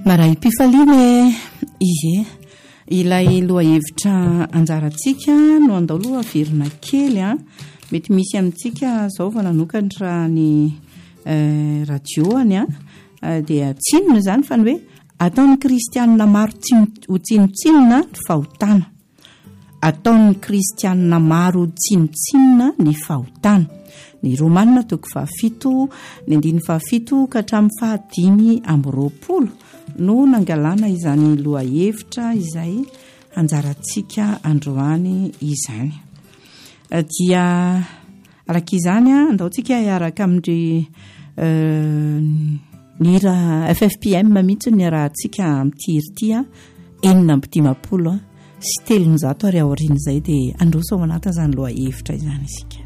Maray mpifaliana izy ilay loha hevitra anjarantsika no andao averina kely mety misy amintsika zao vao nanokatra ny radioany dia tsinona zany fa ny hoe ataon'ny kristianina maro ho tsinotsinona ny fahotana, ataon'ny kristianina maro ho tsinotsinona ny fahotana. Ny Romanina toko 7 ny 7 ka hatramin'ny 5 no nangalana izany loha hevitra izay anjarantsika androany izany. Dia arak'izany andaontsika hiaraka amin'ny ny FFPM mihitsy ny rahantsika amin'ity 4:50 sy 300 ariary aoriana izay dia androso ao anatin'izany loha hevitra izany isika.